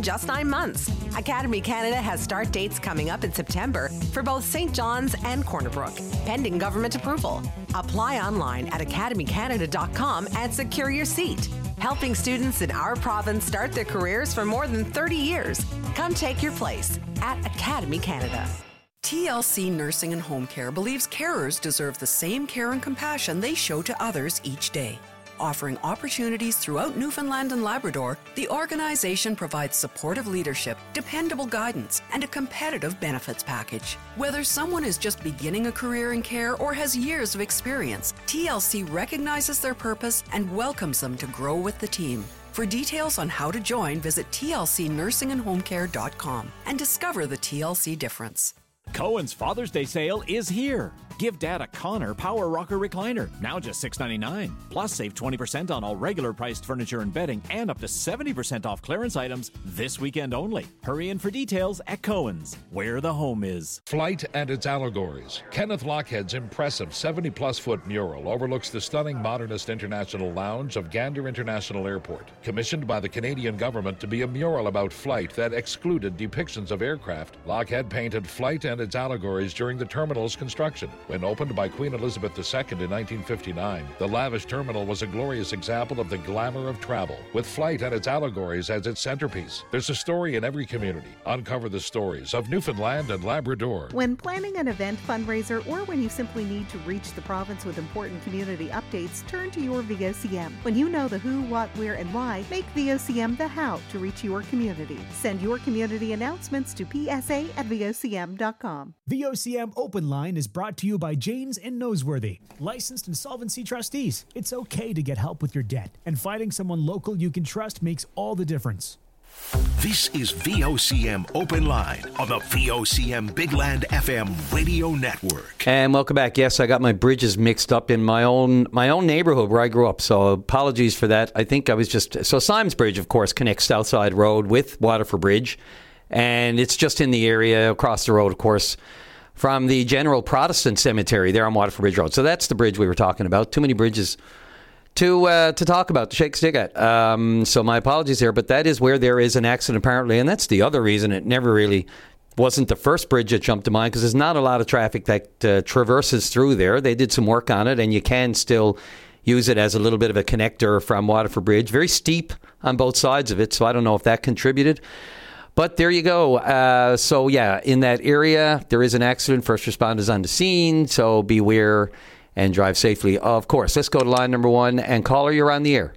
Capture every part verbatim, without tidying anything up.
just nine months. Academy Canada has start dates coming up in September for both Saint John's and Corner Brook, pending government approval. Apply online at academy canada dot com and secure your seat. Helping students in our province start their careers for more than thirty years. Come take your place at Academy Canada. T L C Nursing and Home Care believes carers deserve the same care and compassion they show to others each day. Offering opportunities throughout Newfoundland and Labrador, the organization provides supportive leadership, dependable guidance, and a competitive benefits package. Whether someone is just beginning a career in care or has years of experience, T L C recognizes their purpose and welcomes them to grow with the team. For details on how to join, visit T L C nursing and home care dot com and discover the T L C difference. Cohen's Father's Day sale is here. Give Dad a Connor Power Rocker Recliner, now just six ninety-nine. Plus, save twenty percent on all regular priced furniture and bedding and up to seventy percent off clearance items this weekend only. Hurry in for details at Cohen's, where the home is. Flight and its allegories. Kenneth Lockhead's impressive seventy-plus foot mural overlooks the stunning modernist international lounge of Gander International Airport. Commissioned by the Canadian government to be a mural about flight that excluded depictions of aircraft, Lockhead painted flight and its allegories during the terminal's construction. When opened by Queen Elizabeth the Second in nineteen fifty-nine, the lavish terminal was a glorious example of the glamour of travel, with flight and its allegories as its centerpiece. There's a story in every community. Uncover the stories of Newfoundland and Labrador. When planning an event, fundraiser, or when you simply need to reach the province with important community updates, turn to your V O C M. When you know the who, what, where, and why, make V O C M the how to reach your community. Send your community announcements to p s a at v o c m dot com. V O C M Open Line is brought to you by Janes and Noseworthy, licensed insolvency trustees. It's okay to get help with your debt, and finding someone local you can trust makes all the difference. This is V O C M Open Line on the V O C M Big Land F M radio network. And welcome back. Yes, I got my bridges mixed up in my own my own neighborhood where I grew up, so apologies for that. I think I was just... So Symes Bridge, of course, connects Southside Road with Waterford Bridge, and it's just in the area across the road, of course, from the General Protestant Cemetery there on Waterford Bridge Road. So that's the bridge we were talking about. Too many bridges to uh, to talk about, to shake a stick at. Um, so my apologies there, but that is where there is an accident apparently, and that's the other reason it never really wasn't the first bridge that jumped to mind, because there's not a lot of traffic that uh, traverses through there. They did some work on it, and you can still use it as a little bit of a connector from Waterford Bridge. Very steep on both sides of it, so I don't know if that contributed. But there you go. Uh, so, yeah, in that area, there is an accident. First responders on the scene, so beware and drive safely. Of course, let's go to line number one. And caller, you're on the air.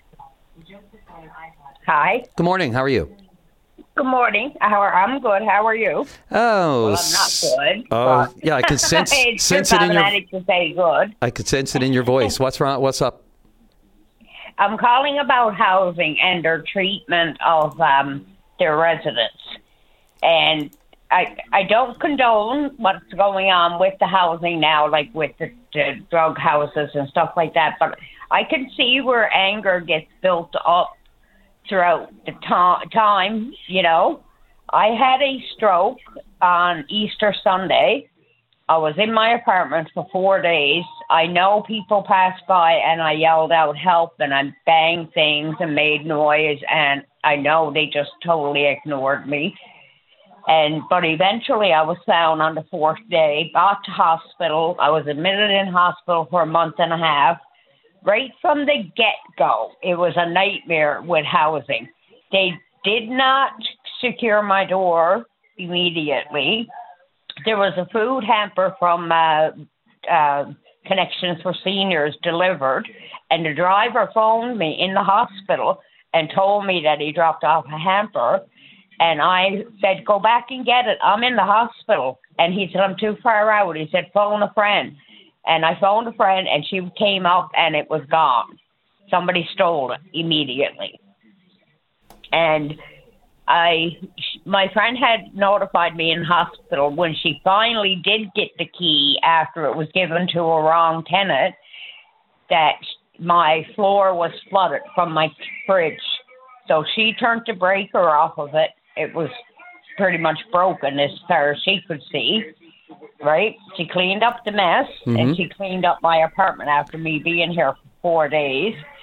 Hi. Good morning. How are you? Good morning. How are, I'm good. How are you? Oh. Well, I'm not good. Oh, yeah, I can sense, it's sense just it in your... automatic to say good. I could sense it in your voice. What's wrong? What's up? I'm calling about housing and their treatment of... Um, their residents. And I I don't condone what's going on with the housing now, like with the, the drug houses and stuff like that, but I can see where anger gets built up throughout the to- time, you know. I had a stroke on Easter Sunday. I was in my apartment for four days. I know people passed by and I yelled out help and I banged things and made noise, and I know they just totally ignored me. And but eventually I was found on the fourth day, got to hospital. I was admitted in hospital for a month and a half. Right from the get-go, it was a nightmare with housing. They did not secure my door immediately. There was a food hamper from uh, uh, Connections for Seniors delivered, and the driver phoned me in the hospital and told me that he dropped off a hamper. And I said, go back and get it. I'm in the hospital. And he said, I'm too far out. He said, phone a friend. And I phoned a friend, and she came up, and it was gone. Somebody stole it immediately. And I, my friend had notified me in hospital when she finally did get the key after it was given to a wrong tenant, that my floor was flooded from my fridge. So she turned the breaker off of it. It was pretty much broken as far as she could see, right? She cleaned up the mess, mm-hmm. and she cleaned up my apartment after me being here for four days.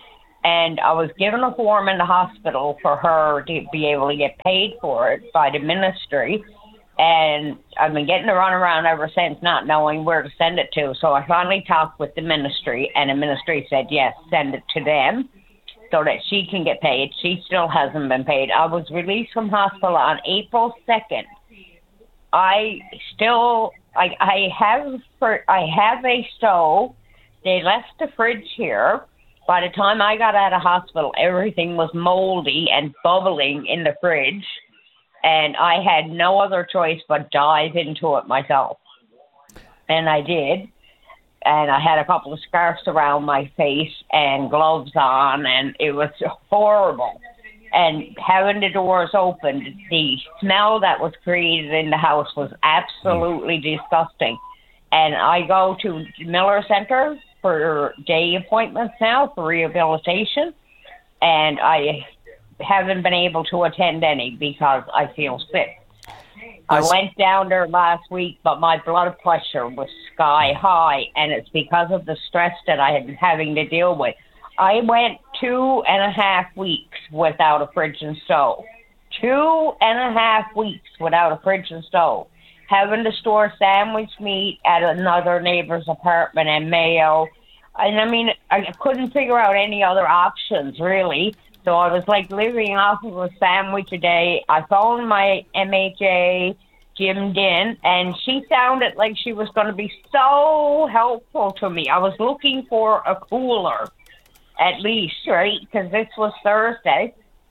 And I was given a form in the hospital for her to be able to get paid for it by the ministry. And I've been getting to run around ever since, not knowing where to send it to. So I finally talked with the ministry, and the ministry said, yes, send it to them so that she can get paid. She still hasn't been paid. I was released from hospital on April second. I still, I, I have, for, I have a stove. They left the fridge here. By the time I got out of hospital, everything was moldy and bubbling in the fridge, and I had no other choice but dive into it myself. And I did, and I had a couple of scarves around my face and gloves on, and it was horrible. And having the doors open, the smell that was created in the house was absolutely mm. disgusting. And I go to Miller Center for day appointments now for rehabilitation, and I haven't been able to attend any because I feel sick. I went down there last week, but my blood pressure was sky high, and it's because of the stress that I had been having to deal with. I went two and a half weeks without a fridge and stove. Two and a half weeks without a fridge and stove. Having to store sandwich meat at another neighbor's apartment in Mayo. And I mean, I couldn't figure out any other options, really. So I was like living off of a sandwich a day. I phoned my M H A, Jim Din, and she sounded like she was going to be so helpful to me. I was looking for a cooler, at least, right? Because this was Thursday.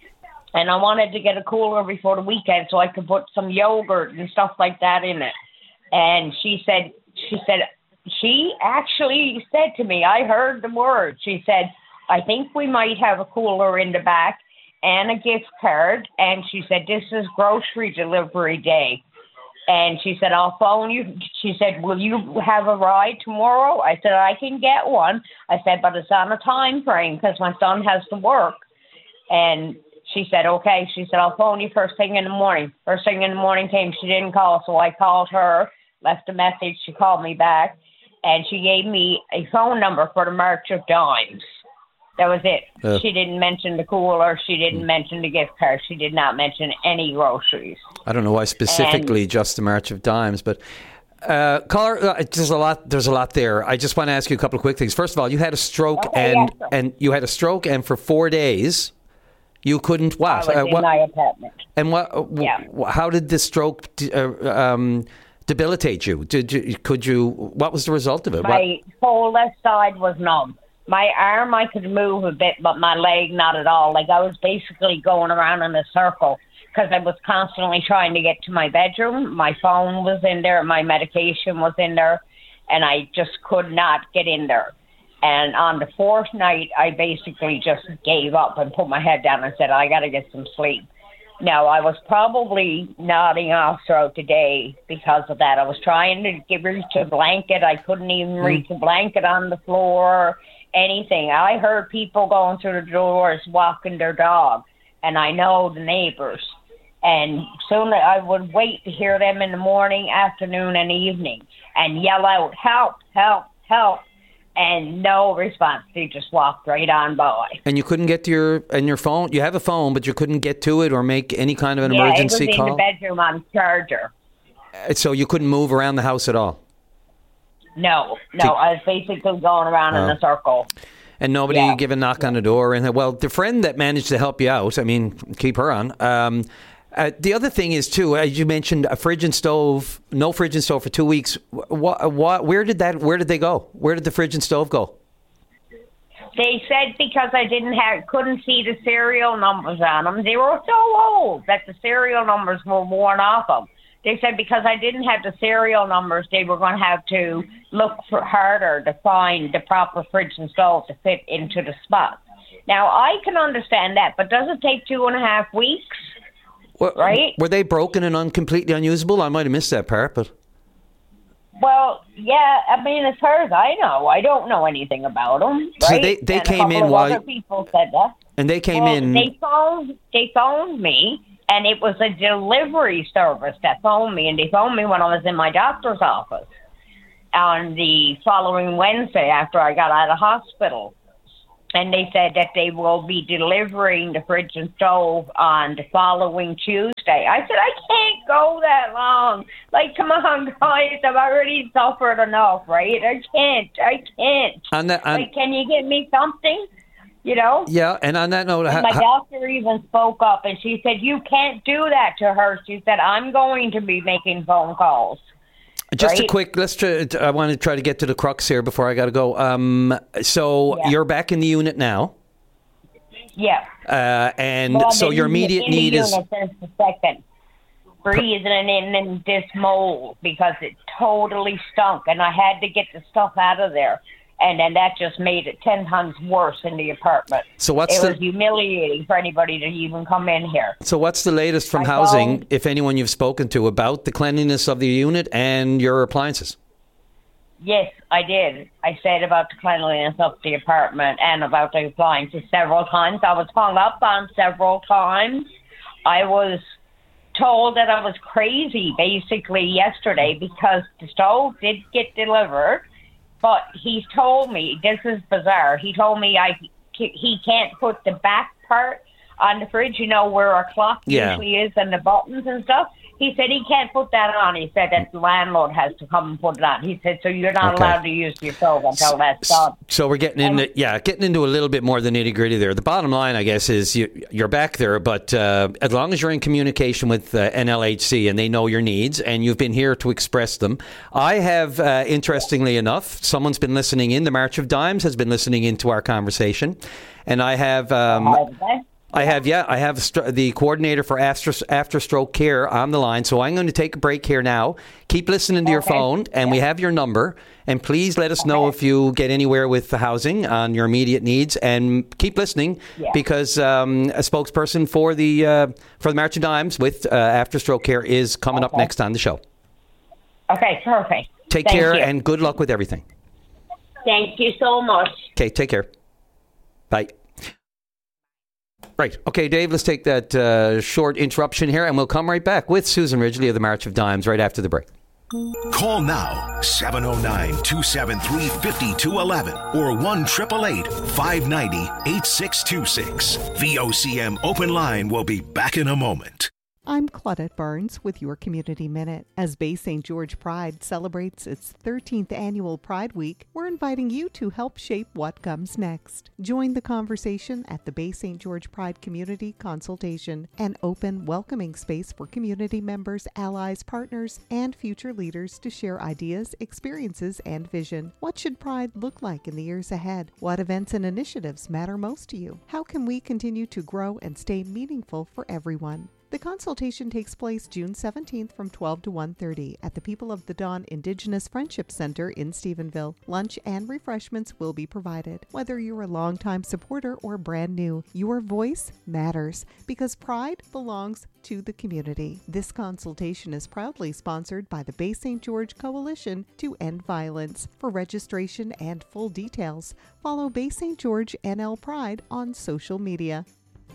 And I wanted to get a cooler before the weekend so I could put some yogurt and stuff like that in it. And she said, she said, she actually said to me, I heard the word. She said, I think we might have a cooler in the back and a gift card. And she said, this is grocery delivery day. And she said, I'll phone you. She said, will you have a ride tomorrow? I said, I can get one. I said, but it's on a time frame because my son has to work. And she said, okay. She said, I'll phone you first thing in the morning. First thing in the morning came, she didn't call, so I called her, left a message. She called me back, and she gave me a phone number for the March of Dimes. That was it. Uh, she didn't mention the cooler. She didn't mention the gift card. She did not mention any groceries. I don't know why specifically and, just the March of Dimes, but uh, caller, uh, there's a lot. There's a lot there. I just want to ask you a couple of quick things. First of all, you had a stroke, okay, and yes, and you had a stroke, and for four days. You couldn't what? I was uh, in what, my apartment. And what? Uh, yeah. How did the stroke uh, um, debilitate you? Did you? Could you? What was the result of it? My what? whole left side was numb. My arm I could move a bit, but my leg not at all. Like I was basically going around in a circle because I was constantly trying to get to my bedroom. My phone was in there, my medication was in there, and I just could not get in there. And on the fourth night, I basically just gave up and put my head down and said, I got to get some sleep. Now, I was probably nodding off throughout the day because of that. I was trying to get reach a blanket. I couldn't even mm. reach a blanket on the floor, anything. I heard people going through the doors walking their dog, and I know the neighbors. And soon I would wait to hear them in the morning, afternoon, and evening and yell out, help, help, help. And no response. They just walked right on by. And you couldn't get to your and your phone. You have a phone, but you couldn't get to it or make any kind of an yeah, emergency call. Yeah, it was in call? the bedroom on charger. So you couldn't move around the house at all. No, no. To, I was basically going around uh, in a circle. And nobody yeah. give a knock on the door. And well, the friend that managed to help you out. I mean, keep her on. Um, Uh, the other thing is, too, as you mentioned, a fridge and stove, no fridge and stove for two weeks. What, what, where did that? Where did they go? Where did the fridge and stove go? They said because I didn't have, couldn't see the serial numbers on them. They were so old that the serial numbers were worn off them. They said because I didn't have the serial numbers, they were going to have to look for harder to find the proper fridge and stove to fit into the spot. Now, I can understand that, but does it take two and a half weeks? Well, right? Were they broken and un- completely unusable? I might have missed that part, but... Well, yeah, I mean, as far as I know, I don't know anything about them, right? So they, they and came a in of while... other people said that. And they came well, in... They phoned, they phoned me, and it was a delivery service that phoned me, and they phoned me when I was in my doctor's office on the following Wednesday after I got out of hospital. and they said that they will be delivering the fridge and stove on the following Tuesday. I said, I can't go that long. Like, come on, guys, I've already suffered enough, right? I can't, I can't. On that, on, like, can you get me something? You know? Yeah, and on that note... And my doctor even spoke up, and she said, you can't do that to her. She said, I'm going to be making phone calls. Just right? a quick, let's try, I want to try to get to the crux here before I got to go. Um, so yeah. you're back in the unit now. Yeah. Uh, and well, so your immediate in need the is... unit since the second. Breathing in, in this mold because it totally stunk, and I had to get the stuff out of there. And then that just made it ten times worse in the apartment. So what's it the, was humiliating for anybody to even come in here. So what's the latest from I housing, don't, if anyone you've spoken to, about the cleanliness of the unit and your appliances? Yes, I did. I said about the cleanliness of the apartment and about the appliances several times. I was hung up on several times. I was told that I was crazy basically yesterday because the stove did get delivered. But he told me, this is bizarre, he told me I he can't put the back part on the fridge, you know, where our clock yeah. usually is and the buttons and stuff. He said he can't put that on. He said that the landlord has to come and put it on. He said, so you're not okay. allowed to use your stove until that's done. So we're getting into, yeah, getting into a little bit more of the nitty gritty there. The bottom line, I guess, is you, you're back there, but uh, as long as you're in communication with uh, N L H C and they know your needs and you've been here to express them. I have, uh, interestingly enough, someone's been listening in. The March of Dimes has been listening into our conversation. And I have... Um, okay. I have, yeah, I have the coordinator for after, after stroke care on the line. So I'm going to take a break here now. Keep listening to your okay. phone, and yeah. we have your number. And please let us okay. know if you get anywhere with the housing on your immediate needs. And keep listening yeah. because um, a spokesperson for the uh, for the March of Dimes with uh, After Stroke Care is coming okay. up next on the show. Okay, perfect. Take Thank care you. and good luck with everything. Thank you so much. Okay, take care. Bye. Right. Okay, Dave, let's take that uh, short interruption here, and we'll come right back with Susan Ridgely of the March of Dimes right after the break. Call now, seven oh nine, two seven three, five two one one or one eight eight eight, five nine zero, eight six two six. V O C M Open Line will be back in a moment. I'm Claudette Barnes with your Community Minute. As Bay Saint George Pride celebrates its thirteenth annual Pride Week, we're inviting you to help shape what comes next. Join the conversation at the Bay Saint George Pride Community Consultation, an open, welcoming space for community members, allies, partners, and future leaders to share ideas, experiences, and vision. What should Pride look like in the years ahead? What events and initiatives matter most to you? How can we continue to grow and stay meaningful for everyone? The consultation takes place June seventeenth from twelve to one thirty at the People of the Dawn Indigenous Friendship Center in Stephenville. Lunch and refreshments will be provided. Whether you're a longtime supporter or brand new, your voice matters because pride belongs to the community. This consultation is proudly sponsored by the Bay Saint George Coalition to End Violence. For registration and full details, follow Bay Saint George N L Pride on social media.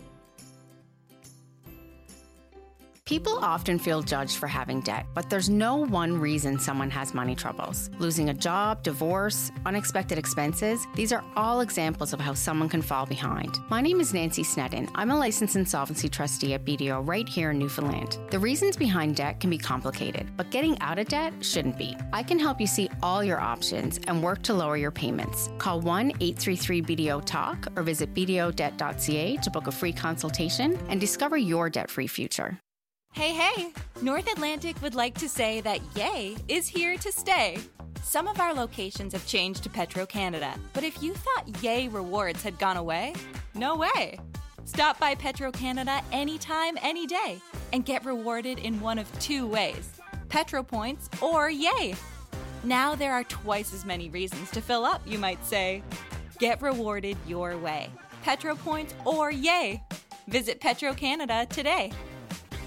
People often feel judged for having debt, but there's no one reason someone has money troubles. Losing a job, divorce, unexpected expenses, these are all examples of how someone can fall behind. My name is Nancy Sneddon. I'm a licensed insolvency trustee at B D O right here in Newfoundland. The reasons behind debt can be complicated, but getting out of debt shouldn't be. I can help you see all your options and work to lower your payments. Call one eight three three B D O talk or visit b d o debt dot c a to book a free consultation and discover your debt-free future. Hey, hey! North Atlantic would like to say that Yay is here to stay. Some of our locations have changed to Petro-Canada, but if you thought Yay rewards had gone away, no way. Stop by Petro-Canada anytime, any day, and get rewarded in one of two ways, Petro Points or Yay. Now there are twice as many reasons to fill up, you might say. Get rewarded your way, Petro Points or Yay. Visit Petro-Canada today.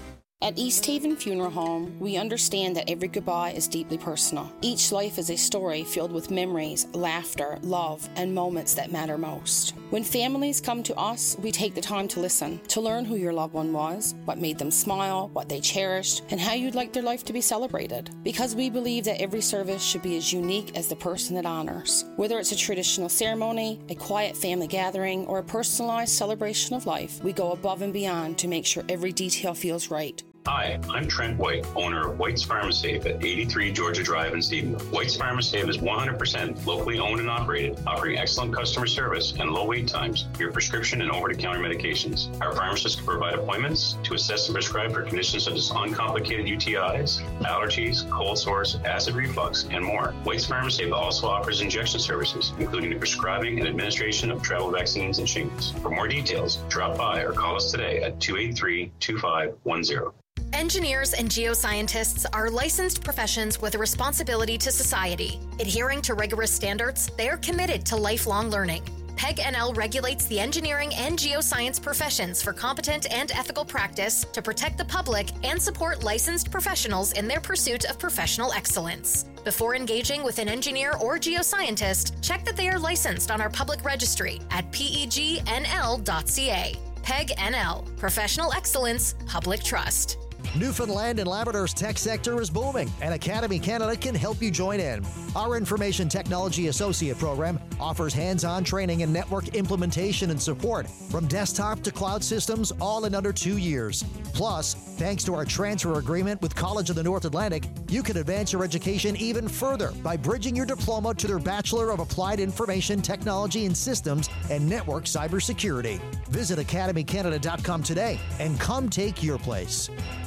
At East Haven Funeral Home, we understand that every goodbye is deeply personal. Each life is a story filled with memories, laughter, love, and moments that matter most. When families come to us, we take the time to listen, to learn who your loved one was, what made them smile, what they cherished, and how you'd like their life to be celebrated. Because we believe that every service should be as unique as the person it honors. Whether it's a traditional ceremony, a quiet family gathering, or a personalized celebration of life, we go above and beyond to make sure every detail feels right. Hi, I'm Trent White, owner of White's Pharmasafe at eighty-three Georgia Drive in Stephenville. White's Pharmasafe is one hundred percent locally owned and operated, offering excellent customer service and low wait times for your prescription and over-the-counter medications. Our pharmacists can provide appointments to assess and prescribe for conditions such as uncomplicated U T Is, allergies, cold sores, acid reflux, and more. White's Pharmasafe also offers injection services, including the prescribing and administration of travel vaccines and shingles. For more details, drop by or call us today at two eight three, two five one zero. Engineers and geoscientists are licensed professions with a responsibility to society. Adhering to rigorous standards, they are committed to lifelong learning. P E G N L regulates the engineering and geoscience professions for competent and ethical practice to protect the public and support licensed professionals in their pursuit of professional excellence. Before engaging with an engineer or geoscientist, check that they are licensed on our public registry at P E G N L dot C A. P E G N L, Professional Excellence, Public Trust. Newfoundland and Labrador's tech sector is booming, and Academy Canada can help you join in. Our Information Technology Associate program offers hands-on training in network implementation and support, from desktop to cloud systems, all in under two years. Plus, thanks to our transfer agreement with College of the North Atlantic, you can advance your education even further by bridging your diploma to their Bachelor of Applied Information Technology and Systems and Network Cybersecurity. Visit academy canada dot com today and come take your place.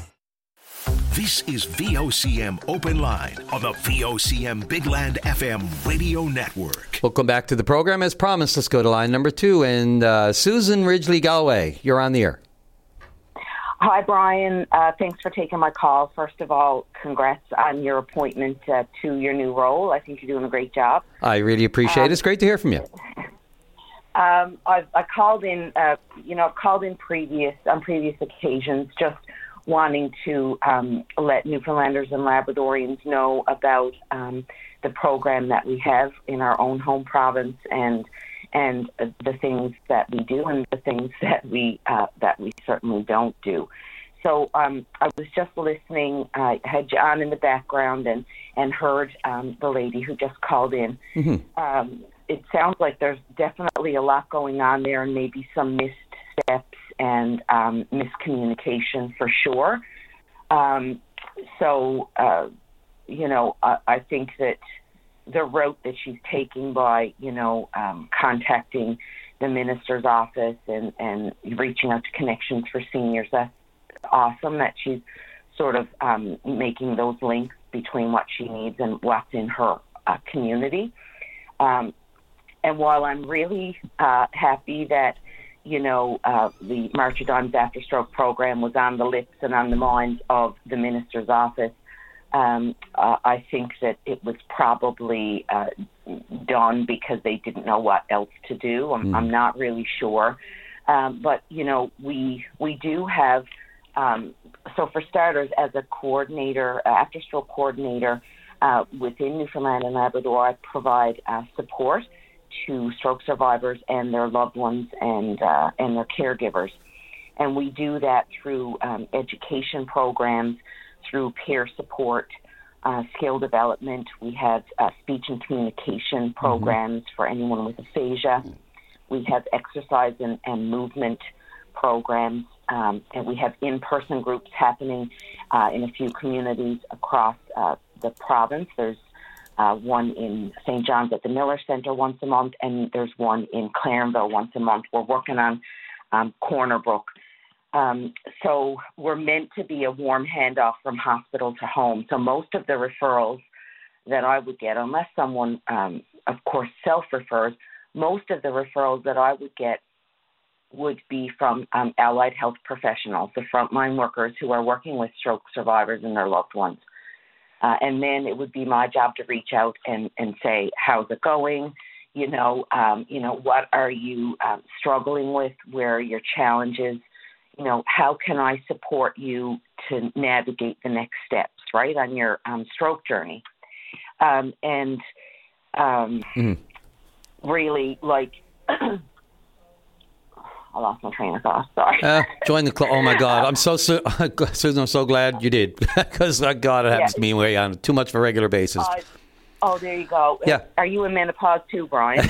This is V O C M Open Line on the V O C M Big Land F M radio network. Welcome back to the program. As promised, let's go to line number two. And uh, Susan Ridgely Galway, you're on the air. Hi, Brian. Uh, thanks for taking my call. First of all, congrats on your appointment uh, to your new role. I think you're doing a great job. I really appreciate um, it. It's great to hear from you. Um, I, I called in, uh, you know, called in previous on previous occasions, just wanting to um, let Newfoundlanders and Labradorians know about um, the program that we have in our own home province, and and uh, the things that we do and the things that we uh, that we certainly don't do. So um, I was just listening. I uh, had you on in the background and and heard um, the lady who just called in. Mm-hmm. Um, it sounds like there's definitely a lot going on there, and maybe some missed steps and um, miscommunication for sure. Um, so, uh, you know, I, I think that the route that she's taking by, you know, um, contacting the minister's office and, and reaching out to Connections for Seniors, that's awesome that she's sort of um, making those links between what she needs and what's in her uh, community. Um, and while I'm really uh, happy that, you know, uh, the March of Dimes After Stroke program was on the lips and on the minds of the minister's office, um, uh, I think that it was probably uh, done because they didn't know what else to do. I'm, mm. I'm not really sure. Um, but, you know, we we do have, um, so for starters, as a coordinator, uh, after stroke coordinator uh, within Newfoundland and Labrador, I provide uh, support to stroke survivors and their loved ones and uh, and their caregivers. And we do that through um, education programs, through peer support, uh, skill development. We have uh, speech and communication programs mm-hmm. for anyone with aphasia. We have exercise and, and movement programs, um, and we have in-person groups happening uh, in a few communities across uh, the province. There's Uh, one in Saint John's at the Miller Centre once a month, and there's one in Clarenville once a month. We're working on um, Corner Brook. Um, so we're meant to be a warm handoff from hospital to home. So most of the referrals that I would get, unless someone, um, of course, self-refers, most of the referrals that I would get would be from um, allied health professionals, the frontline workers who are working with stroke survivors and their loved ones. Uh, and then it would be my job to reach out and, and say, how's it going? You know, um, you know, what are you um, struggling with? Where are your challenges? You know, how can I support you to navigate the next steps, right, on your um, stroke journey. Um, and um, mm. really, like, I lost my train of thought. Sorry. Uh, join the club. Oh my God, I'm so su- Susan. I'm so glad you did, because uh, God, it happens yeah. to me way on too much of a regular basis. Uh, oh, there you go. Yeah. Are you in menopause too, Brian?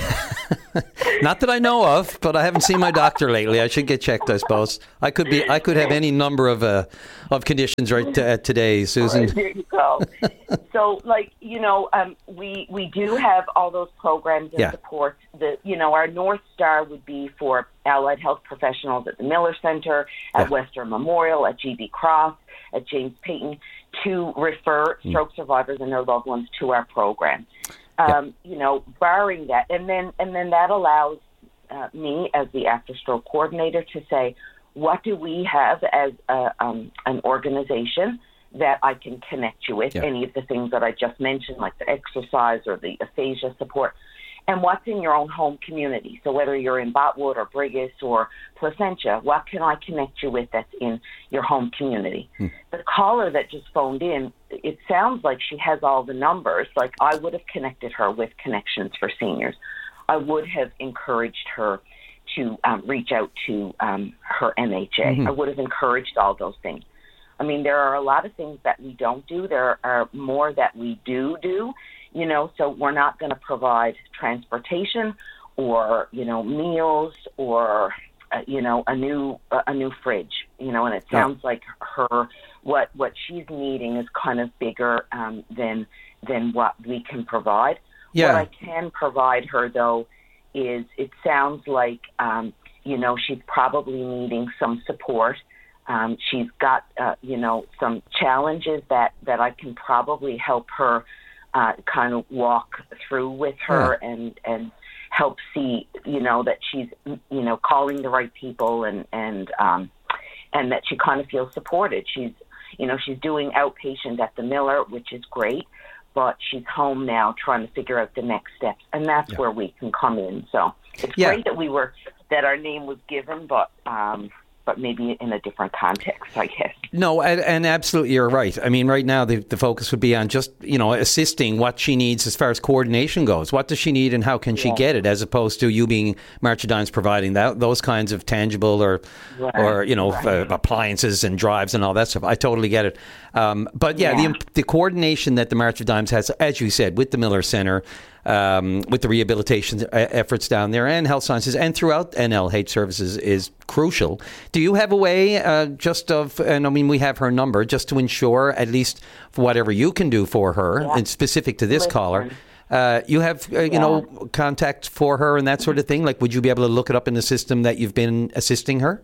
Not that I know of, but I haven't seen my doctor lately. I should get checked, I suppose. I could be. I could have any number of uh, of conditions right t- uh, today, Susan. Right, there you go. So, like, you know, um, we we do have all those programs and yeah. support. The you know, our North Star would be for allied health professionals at the Miller Center, at yeah. Western Memorial, at G B Cross, at James Payton, to refer mm. stroke survivors and their loved ones to our program. Um, yeah. You know, barring that, and then and then that allows uh, me as the after stroke coordinator to say, what do we have as a, um, an organization that I can connect you with? Yeah. Any of the things that I just mentioned, like the exercise or the aphasia support, and what's in your own home community. So whether you're in Botwood or Brigus or Placentia, what can I connect you with that's in your home community? Hmm. The caller that just phoned in, it sounds like she has all the numbers. Like, I would have connected her with Connections for Seniors. I would have encouraged her to um, reach out to um, her M H A. Mm-hmm. I would have encouraged all those things. I mean, there are a lot of things that we don't do. There are more that we do do. You know, so we're not going to provide transportation or, you know, meals or, uh, you know, a new uh, a new fridge, you know, and it sounds yeah. like her, what what she's needing is kind of bigger um, than than what we can provide. Yeah. What I can provide her, though, is it sounds like, um, you know, she's probably needing some support. Um, she's got, uh, you know, some challenges that, that I can probably help her Uh, kind of walk through with her yeah. and, and help see, you know, that she's, you know, calling the right people and, and, um, and that she kind of feels supported. She's, you know, she's doing outpatient at the Miller, which is great, but she's home now trying to figure out the next steps. And that's yeah. where we can come in. So it's yeah. great that we were, that our name was given, but, um, but maybe in a different context, I guess. No, and, and absolutely, you're right. I mean, right now, the, the focus would be on just, you know, assisting what she needs as far as coordination goes. What does she need and how can yeah. she get it, as opposed to you being March of Dimes providing that those kinds of tangible or, right. or you know, right. uh, appliances and drives and all that stuff. I totally get it. Um, but, yeah, yeah. The, the coordination that the March of Dimes has, as you said, with the Miller Center, Um, with the rehabilitation efforts down there and health sciences and throughout N L H services is crucial. Do you have a way uh, just of, and I mean, we have her number, just to ensure, at least for whatever you can do for her, yeah. and specific to this Listen. caller, uh, you have, uh, you yeah. know, contact for her and that sort of thing? Like, would you be able to look it up in the system that you've been assisting her?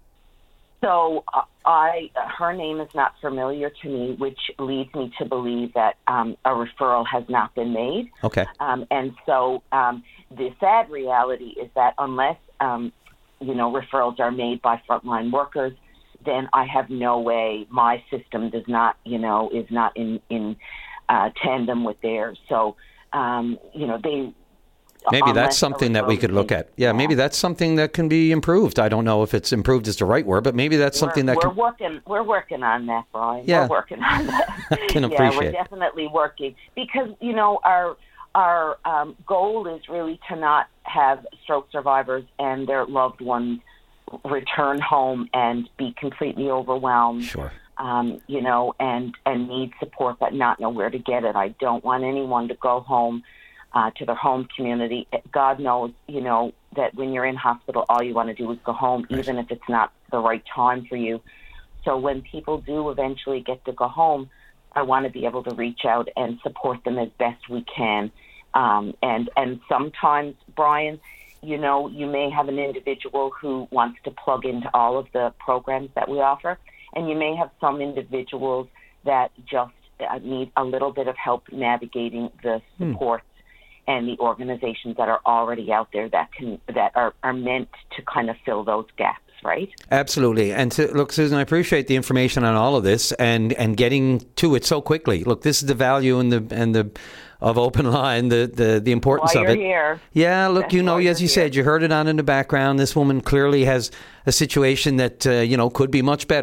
So uh, I, her name is not familiar to me, which leads me to believe that um, a referral has not been made. Okay. Um, and so um, the sad reality is that unless, um, you know, referrals are made by frontline workers, then I have no way. My system does not, you know, is not in, in uh, tandem with theirs. So, um, you know, they... Maybe that's something that we could look at. Yeah, maybe that's something that can be improved. I don't know if it's improved is the right word, but maybe that's something we're, that we're can... working. We're working on that, Brian. Yeah. We're working on that. I can yeah, appreciate. we're definitely working because you know our our um, goal is really to not have stroke survivors and their loved ones return home and be completely overwhelmed. Sure. Um, you know, and and need support but not know where to get it. I don't want anyone to go home. Uh, to their home community. God knows, you know, that when you're in hospital, all you want to do is go home, right. even if it's not the right time for you. So when people do eventually get to go home, I want to be able to reach out and support them as best we can. Um, and, and sometimes, Brian, you know, you may have an individual who wants to plug into all of the programs that we offer, and you may have some individuals that just uh, need a little bit of help navigating the support hmm. and the organizations that are already out there that can that are, are meant to kind of fill those gaps, right? Absolutely. And to, look, Susan, I appreciate the information on all of this and, and getting to it so quickly. Look, this is the value and the and the of Open Line, the the, the importance While of you're it. Here. Yeah, look, That's you know, as you here. said, you heard it on in the background. This woman clearly has a situation that uh, you know could be much better.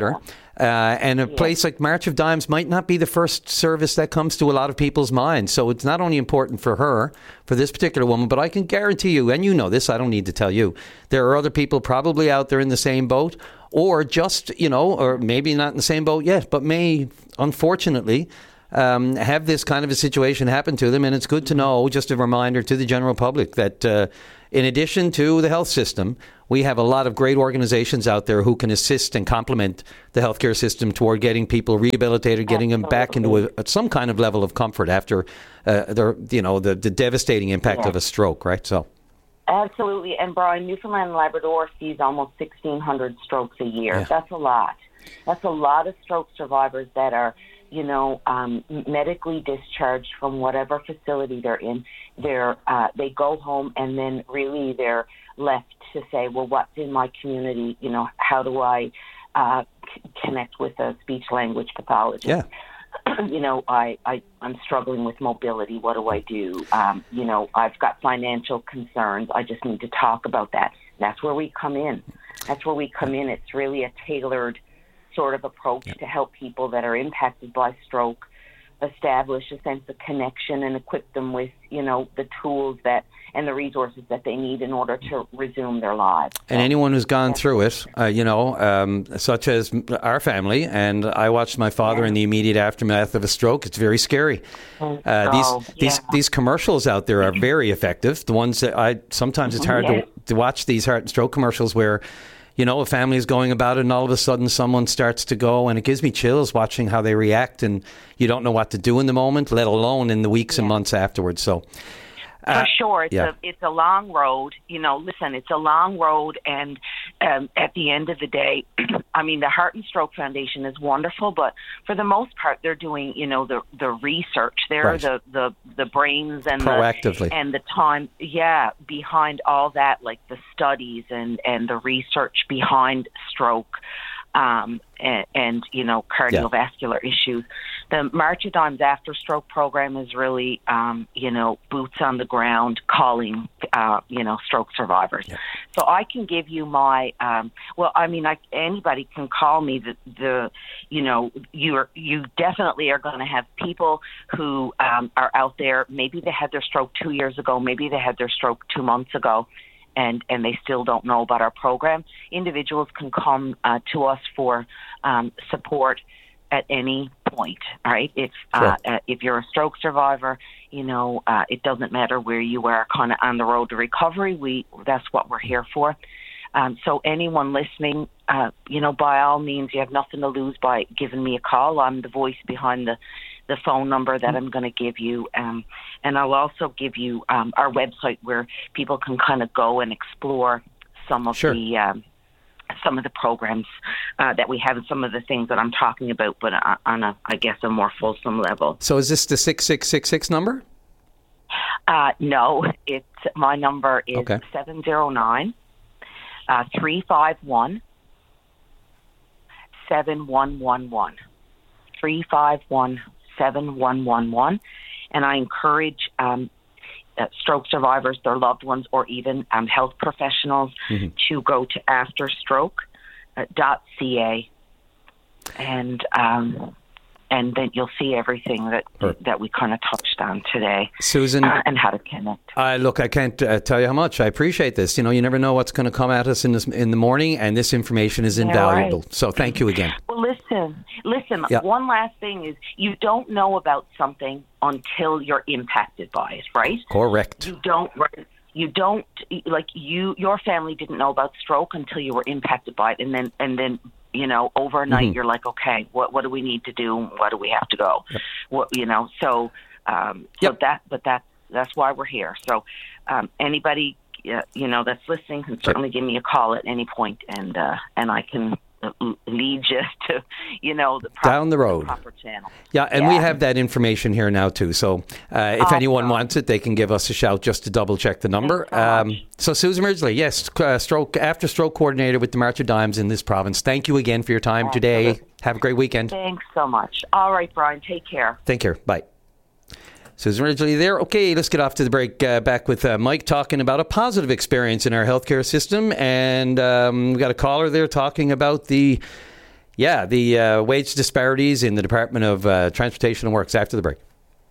Uh, and a yeah. place like March of Dimes might not be the first service that comes to a lot of people's minds. So it's not only important for her, for this particular woman, but I can guarantee you, and you know this, I don't need to tell you, there are other people probably out there in the same boat, or just, you know, or maybe not in the same boat yet, but may, unfortunately, um, have this kind of a situation happen to them. And it's good to know, just a reminder to the general public, that uh, in addition to the health system, we have a lot of great organizations out there who can assist and complement the healthcare system toward getting people rehabilitated, getting Absolutely. them back into a, some kind of level of comfort after uh, the, you know, the, the devastating impact yeah. of a stroke, right? So. Absolutely. And Brian, Newfoundland and Labrador sees almost sixteen hundred strokes a year. Yeah. That's a lot. That's a lot of stroke survivors that are, you know, um, medically discharged from whatever facility they're in. They're, uh, they go home and then really they're left to say, well, what's in my community? You know, how do I uh, c- connect with a speech-language pathologist? Yeah. You know, I, I, I'm struggling with mobility. What do I do? Um, you know, I've got financial concerns. I just need to talk about that. That's where we come in. That's where we come in. It's really a tailored sort of approach yeah. to help people that are impacted by stroke establish a sense of connection and equip them with, you know, the tools that and the resources that they need in order to resume their lives. And so, anyone who's gone through it, uh, you know, um, such as our family, and I watched my father yeah. in the immediate aftermath of a stroke. It's very scary. Uh, oh, these yeah. these these commercials out there are very effective. The ones that I sometimes it's hard yeah. to, to watch these heart and stroke commercials where, you know, a family is going about it and all of a sudden someone starts to go, and it gives me chills watching how they react, and you don't know what to do in the moment, let alone in the weeks yeah. and months afterwards. So, uh, For sure. It's, yeah. a, it's a long road. You know, listen, it's a long road, and um, at the end of the day, I mean, the Heart and Stroke Foundation is wonderful, but for the most part, they're doing, you know, the the research. They're right. the, the, the brains and Proactively. the and the time, yeah, behind all that, like the studies and, and the research behind stroke. Um, and, and, you know, cardiovascular yeah. issues. The March of Dimes After Stroke program is really, um, you know, boots on the ground calling, uh, you know, stroke survivors. Yeah. So I can give you my, um, well, I mean, I, anybody can call me. The, the you know, you're, you definitely are going to have people who um, are out there. Maybe they had their stroke two years ago. Maybe they had their stroke two months ago. And, and they still don't know about our program. Individuals can come uh, to us for um, support at any point, right? If uh, sure. uh, if you're a stroke survivor, you know, uh, it doesn't matter where you are kind of on the road to recovery. We That's what we're here for. Um, so anyone listening, uh, you know, by all means, you have nothing to lose by giving me a call. I'm the voice behind the the phone number that I'm going to give you. Um, and I'll also give you um, our website where people can kind of go and explore some of sure. the um, some of the programs uh, that we have and some of the things that I'm talking about, but on a, I guess, a more fulsome level. So is this the six six six six number? Uh, no, it's my number is okay. seven zero nine, three five one, seven one one one. three five one, seven one one one, and I encourage um, uh, stroke survivors, their loved ones, or even um, health professionals mm-hmm. to go to after stroke dot c a, and um, and then you'll see everything that sure. that we kind of touched on today, Susan, uh, and how to connect. Uh, look, I can't uh, tell you how much I appreciate this. You know, you never know what's going to come at us in this, in the morning, and this information is invaluable. Right. So thank you again. Well, listen, listen. Yeah. One last thing is you don't know about something until you're impacted by it, right? Correct. You don't. You don't like you. Your family didn't know about stroke until you were impacted by it, and then and then. You know, overnight, mm-hmm. you're like, okay, what what do we need to do? What do we have to go? Yep. What you know, so um, so yep. that, but that that's why we're here. So um, anybody, uh, you know, that's listening can certainly give me a call at any point, and uh, and I can lead you to, you know, the proper, down the road, the proper channel. Yeah, and yeah. we have that information here now too. So uh, if oh, anyone God. wants it, they can give us a shout just to double check the number. So, um, so Susan Ridgely, yes, uh, stroke after stroke coordinator with the March of Dimes in this province. Thank you again for your time Absolutely. today. Have a great weekend. Thanks so much. All right, Brian, take care. Take care. Bye. Susan Ridgely there. Okay, let's get off to the break. Uh, back with uh, Mike talking about a positive experience in our healthcare system. And um, we got a caller there talking about the yeah, the uh, wage disparities in the Department of uh, Transportation and Works after the break.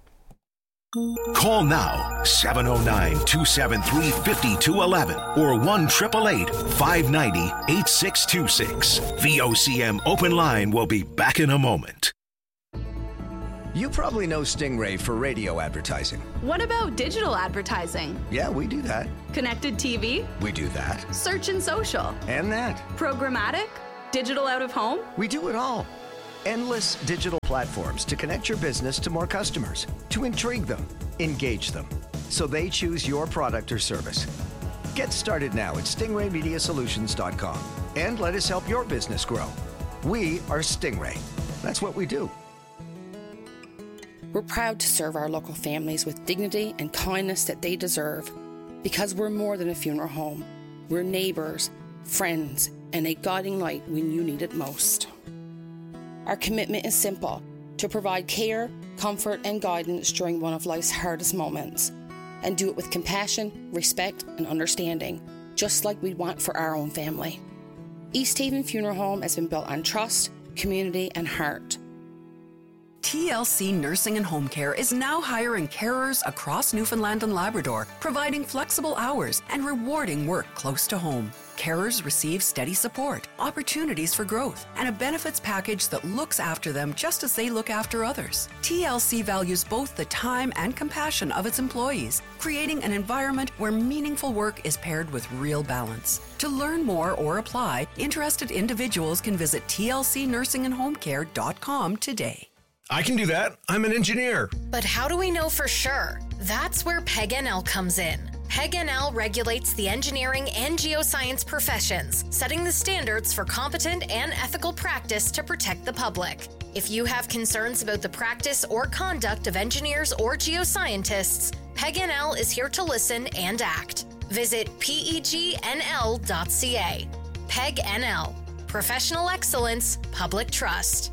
Call now, seven oh nine, two seven three, five two one one or one eight eight eight, five nine zero, eight six two six. V O C M Open Line will be back in a moment. You probably know Stingray for radio advertising. What about digital advertising? Yeah, we do that. Connected T V? We do that. Search and social? And that. Programmatic? Digital out of home? We do it all. Endless digital platforms to connect your business to more customers, to intrigue them, engage them, so they choose your product or service. Get started now at stingray media solutions dot com and let us help your business grow. We are Stingray. That's what we do. We're proud to serve our local families with dignity and kindness that they deserve, because we're more than a funeral home. We're neighbours, friends, and a guiding light when you need it most. Our commitment is simple: to provide care, comfort, and guidance during one of life's hardest moments, and do it with compassion, respect, and understanding, just like we'd want for our own family. East Haven Funeral Home has been built on trust, community, and heart. T L C Nursing and Home Care is now hiring carers across Newfoundland and Labrador, providing flexible hours and rewarding work close to home. Carers receive steady support, opportunities for growth, and a benefits package that looks after them just as they look after others. T L C values both the time and compassion of its employees, creating an environment where meaningful work is paired with real balance. To learn more or apply, interested individuals can visit T L C nursing and home care dot com today. I can do that. I'm an engineer. But how do we know for sure? That's where P E G N L comes in. P E G N L regulates the engineering and geoscience professions, setting the standards for competent and ethical practice to protect the public. If you have concerns about the practice or conduct of engineers or geoscientists, P E G N L is here to listen and act. Visit P E G N L dot C A. P E G N L. Professional excellence, public trust.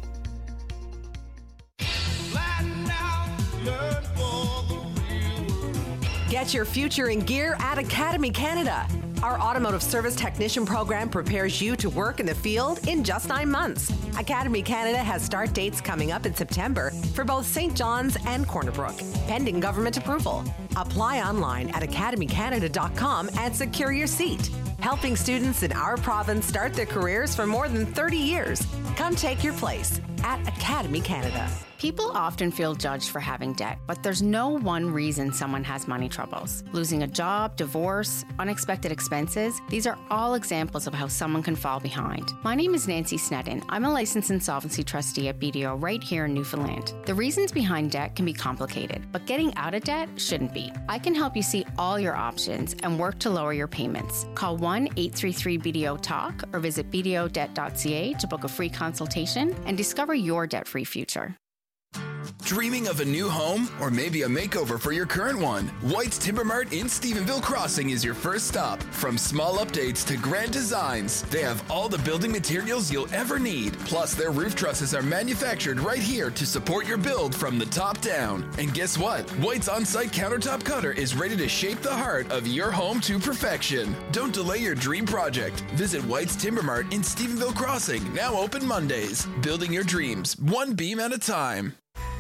Get your future in gear at Academy Canada. Our automotive service technician program prepares you to work in the field in just nine months. Academy Canada has start dates coming up in September for both Saint John's and Corner Brook, pending government approval. Apply online at academy canada dot com and secure your seat. Helping students in our province start their careers for more than thirty years. Come take your place at Academy Canada. People often feel judged for having debt, but there's no one reason someone has money troubles. Losing a job, divorce, unexpected expenses, these are all examples of how someone can fall behind. My name is Nancy Sneddon. I'm a licensed insolvency trustee at B D O right here in Newfoundland. The reasons behind debt can be complicated, but getting out of debt shouldn't be. I can help you see all your options and work to lower your payments. Call one eight three three B D O talk or visit b d o debt dot c a to book a free consultation and discover your debt-free future. Dreaming of a new home or maybe a makeover for your current one? White's Timber Mart in Stephenville Crossing is your first stop. From small updates to grand designs, they have all the building materials you'll ever need. Plus, their roof trusses are manufactured right here to support your build from the top down. And guess what? White's on-site countertop cutter is ready to shape the heart of your home to perfection. Don't delay your dream project. Visit White's Timber Mart in Stephenville Crossing, now open Mondays. Building your dreams, one beam at a time.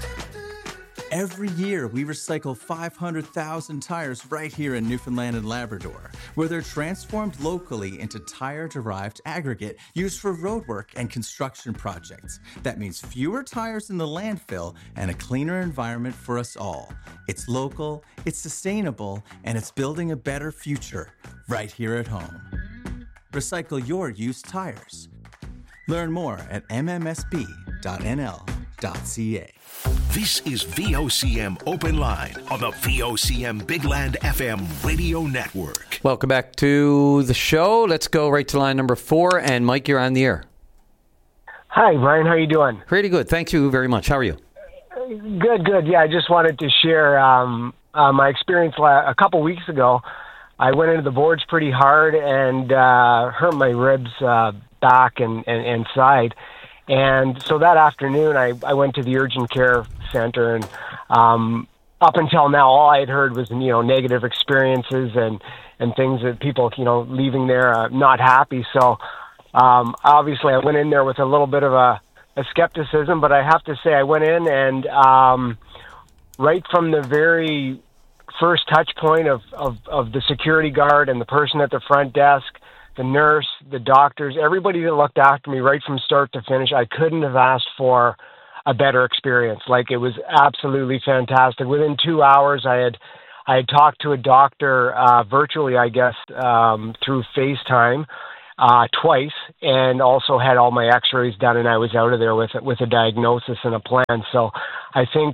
Every year, we recycle five hundred thousand tires right here in Newfoundland and Labrador, where they're transformed locally into tire-derived aggregate used for roadwork and construction projects. That means fewer tires in the landfill and a cleaner environment for us all. It's local, it's sustainable, and it's building a better future right here at home. Recycle your used tires. Learn more at m m s b dot n l dot c a. This is V O C M Open Line on the V O C M Big Land F M radio network. Welcome back to the show. Let's go right to line number four. And Mike, you're on the air. Hi, Brian. How are you doing? Pretty good. Thank you very much. How are you? Good, good. Yeah, I just wanted to share um, uh, my experience la- a couple weeks ago. I went into the boards pretty hard and uh, hurt my ribs uh, back and, and, and side. And so that afternoon, I, I went to the urgent care center, and um, up until now, all I had heard was, you know, negative experiences and, and things that people, you know, leaving there uh, not happy. So um, obviously I went in there with a little bit of a, a skepticism, but I have to say I went in and um, right from the very first touch point of, of, of the security guard and the person at the front desk, the nurse, the doctors, everybody that looked after me right from start to finish, I couldn't have asked for a better experience. Like, it was absolutely fantastic. Within two hours, I had I had talked to a doctor uh, virtually, I guess, um, through FaceTime uh, twice, and also had all my X-rays done, and I was out of there with with a diagnosis and a plan. So I think,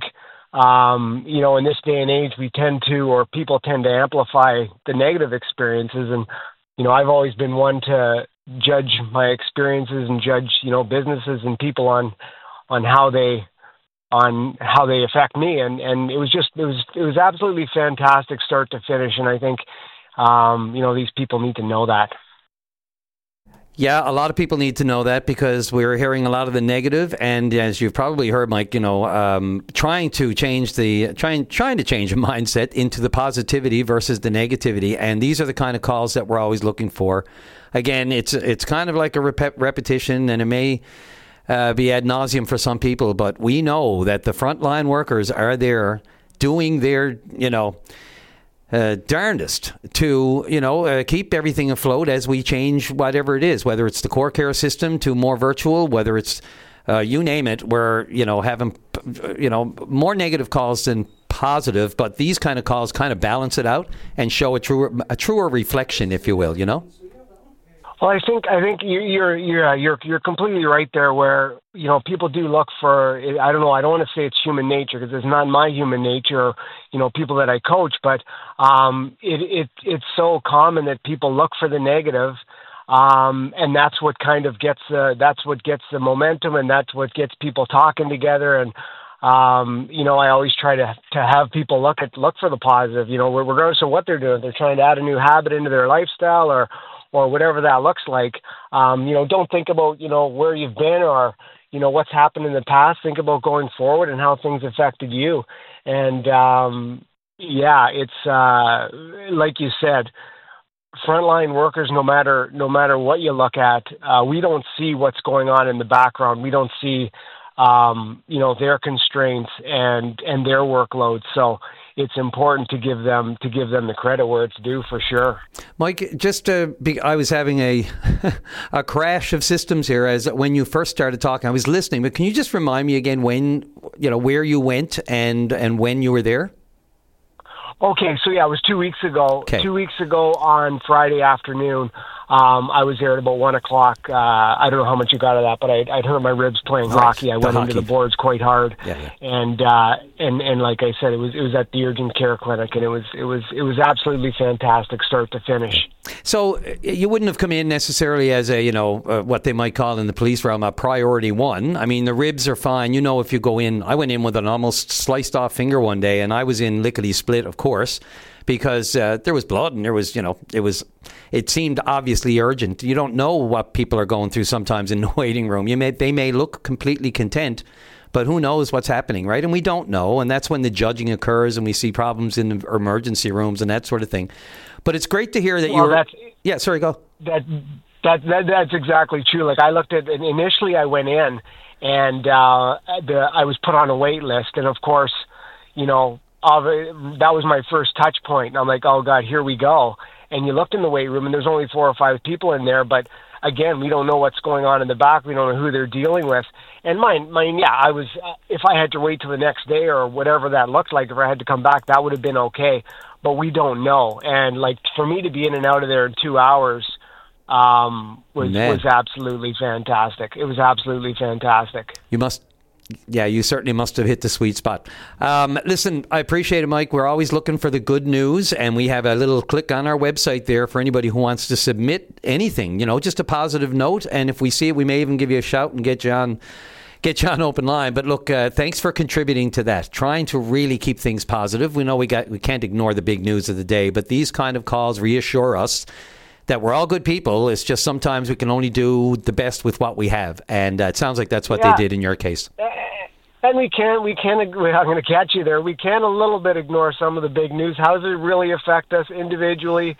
um, you know, in this day and age, we tend to, or people tend to amplify the negative experiences. And, you know, I've always been one to judge my experiences and judge, you know, businesses and people on on how they on how they affect me. And, and it was just, it was, it was absolutely fantastic start to finish. And I think, um, you know, these people need to know that. Yeah, a lot of people need to know that, because we're hearing a lot of the negative, and as you've probably heard, Mike, you know, um, trying to change the trying trying to change a mindset into the positivity versus the negativity, and these are the kind of calls that we're always looking for. Again, it's it's kind of like a rep- repetition, and it may uh, be ad nauseum for some people, but we know that the frontline workers are there doing their, you know, Uh, darndest to, you know, uh, keep everything afloat as we change whatever it is, whether it's the core care system to more virtual, whether it's, uh, you name it, we're, you know, having, you know, more negative calls than positive, but these kind of calls kind of balance it out and show a truer, a truer reflection, if you will, you know? Well, I think I think you- you're you're you're you're completely right there. Where, you know, people do look for, I don't know, I don't want to say it's human nature, because it's not my human nature, you know, people that I coach, but um, it it it's so common that people look for the negative, um, and that's what kind of gets uh, that's what gets the momentum, and that's what gets people talking together. And um, you know, I always try to to have people look at look for the positive. You know, regardless of what they're doing, they're trying to add a new habit into their lifestyle, or or whatever that looks like. Um, you know, don't think about, you know, where you've been, or, you know, what's happened in the past. Think about going forward and how things affected you. And, um, yeah, it's, uh, like you said, frontline workers, no matter, no matter what you look at, uh, we don't see what's going on in the background. We don't see, um, you know, their constraints and, and their workload. So it's important to give them to give them the credit where it's due, for sure. Mike, just uh, be, I was having a a crash of systems here as when you first started talking. I was listening, but can you just remind me again when, you know, where you went and and when you were there? Okay, so yeah, it was two weeks ago. Okay. Two weeks ago on Friday afternoon, um, I was there at about one o'clock. Uh, I don't know how much you got of that, but I'd, I'd hurt my ribs playing Right, hockey. I the went hockey. into the boards quite hard, Yeah, yeah. and uh, and and like I said, it was it was at the urgent care clinic, and it was it was it was absolutely fantastic, start to finish. So uh, you wouldn't have come in necessarily as a, you know, uh, what they might call in the police realm a priority one. I mean, the ribs are fine. You know, if you go in, I went in with an almost sliced off finger one day, and I was in lickety split, of course, because uh, there was blood and there was, you know, it was, it seemed obviously urgent. You don't know what people are going through sometimes in the waiting room. You may, they may look completely content, but who knows what's happening, right? And we don't know, and that's when the judging occurs, and we see problems in the emergency rooms and that sort of thing. But it's great to hear that Well, you're... that's, yeah, sorry, go. That, that that that's exactly true. Like, I looked at, initially I went in, and uh, the, I was put on a wait list, and of course, you know, of it, that was my first touch point. And I'm like, oh God, here we go. And you looked in the weight room, and there's only four or five people in there, but again, we don't know what's going on in the back. We don't know who they're dealing with. And mine, mine, yeah, I was, uh, if I had to wait till the next day or whatever that looked like, if I had to come back, that would have been okay. But we don't know. And like, for me to be in and out of there in two hours um, was, Man. was absolutely fantastic. It was absolutely fantastic. You must... Yeah, you certainly must have hit the sweet spot. Um, listen, I appreciate it, Mike. We're always looking for the good news, and we have a little click on our website there for anybody who wants to submit anything, you know, just a positive note. And if we see it, we may even give you a shout and get you on, get you on open line. But look, uh, thanks for contributing to that, trying to really keep things positive. We know we got we can't ignore the big news of the day, but these kind of calls reassure us that we're all good people. It's just sometimes we can only do the best with what we have. And uh, it sounds like that's what Yeah. they did in your case. And we can't, we can't, I'm going to catch you there. We can a little bit ignore some of the big news. How does it really affect us individually?